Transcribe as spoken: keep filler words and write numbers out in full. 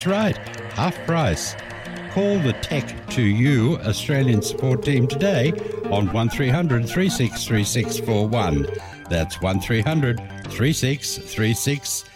right, half price. Call the Tech to You Australian support team today on one three hundred, three six three six four one. That's one three hundred, three six three six